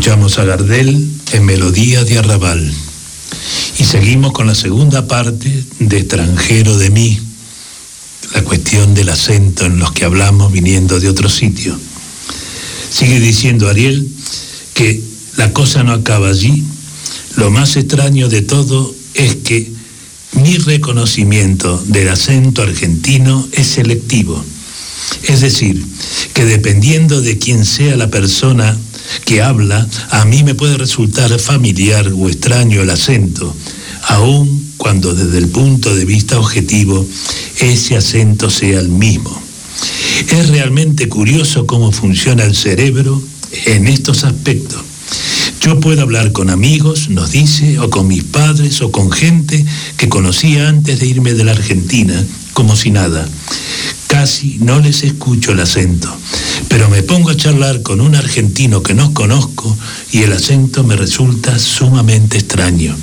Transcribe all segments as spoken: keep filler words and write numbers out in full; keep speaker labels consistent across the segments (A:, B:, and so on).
A: Escuchamos a Gardel en Melodía de Arrabal. Y seguimos con la segunda parte de Extranjero de mí, la cuestión del acento en los que hablamos viniendo de otro sitio. Sigue diciendo Ariel que la cosa no acaba allí. Lo más extraño de todo es que mi reconocimiento del acento argentino es selectivo. Es decir, que dependiendo de quién sea la persona que habla, a mí me puede resultar familiar o extraño el acento, aun cuando desde el punto de vista objetivo ese acento sea el mismo. Es realmente curioso cómo funciona el cerebro en estos aspectos. Yo puedo hablar con amigos, nos dice, o con mis padres, o con gente que conocía antes de irme de la Argentina, como si nada. Casi no les escucho el acento, pero me pongo a charlar con un argentino que no conozco y el acento me resulta sumamente extraño.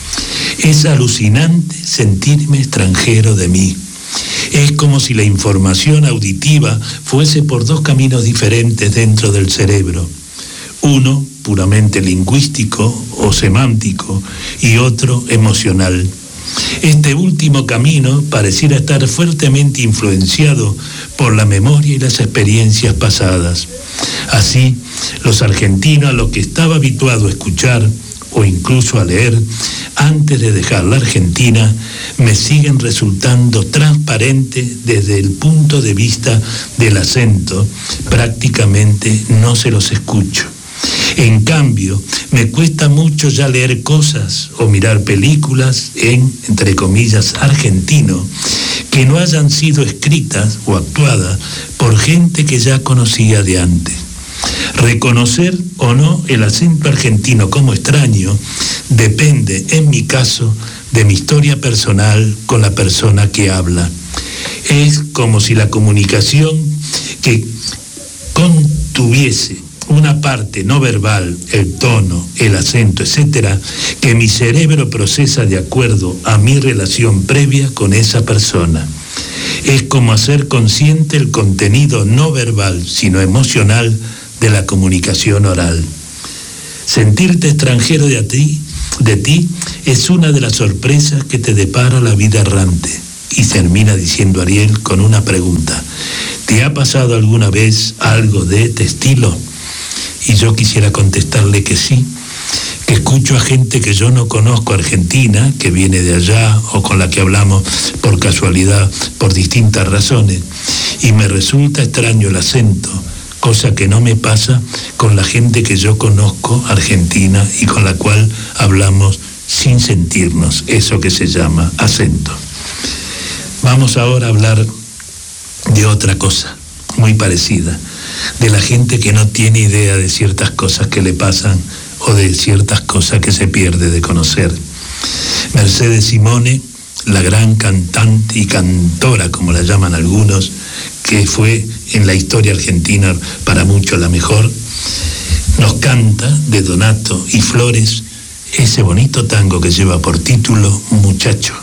A: Es alucinante sentirme extranjero de mí. Es como si la información auditiva fuese por dos caminos diferentes dentro del cerebro. Uno puramente lingüístico o semántico y otro emocional. Este último camino pareciera estar fuertemente influenciado por la memoria y las experiencias pasadas. Así, los argentinos, a lo que estaba habituado a escuchar o incluso a leer antes de dejar la Argentina, me siguen resultando transparentes desde el punto de vista del acento. Prácticamente no se los escucho. En cambio, me cuesta mucho ya leer cosas o mirar películas en, entre comillas, argentino, que no hayan sido escritas o actuadas por gente que ya conocía de antes. Reconocer o no el acento argentino como extraño depende, en mi caso, de mi historia personal con la persona que habla. Es como si la comunicación que contuviese una parte no verbal, el tono, el acento, etcétera, que mi cerebro procesa de acuerdo a mi relación previa con esa persona. Es como hacer consciente el contenido no verbal, sino emocional, de la comunicación oral. Sentirte extranjero de ti, de ti es una de las sorpresas que te depara la vida errante. Y termina diciendo Ariel con una pregunta. ¿Te ha pasado alguna vez algo de este estilo? Y yo quisiera contestarle que sí, que escucho a gente que yo no conozco argentina, que viene de allá o con la que hablamos por casualidad, por distintas razones, y me resulta extraño el acento, cosa que no me pasa con la gente que yo conozco argentina y con la cual hablamos sin sentirnos, eso que se llama acento. Vamos ahora a hablar de otra cosa muy parecida, de la gente que no tiene idea de ciertas cosas que le pasan o de ciertas cosas que se pierde de conocer. Mercedes Simone, la gran cantante y cantora, como la llaman algunos, que fue en la historia argentina para muchos la mejor, nos canta de Donato y Flores ese bonito tango que lleva por título Muchacho.